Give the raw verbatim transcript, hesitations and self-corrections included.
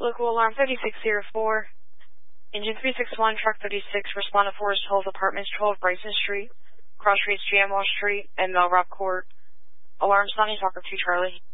Local alarm fifty-six oh four. Engine three six one, truck thirty-six, respond to Forest Hills Apartments, twelve Bryson Street, Cross Streets, Jamwell Street, and Melrock Court. Alarm sounding, Talker two Charlie.